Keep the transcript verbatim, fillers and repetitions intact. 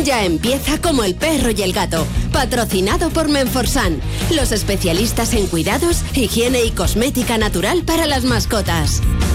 ya empieza como el perro y el gato, patrocinado por Menforsan, los especialistas en cuidados, higiene y cosmética natural para las mascotas.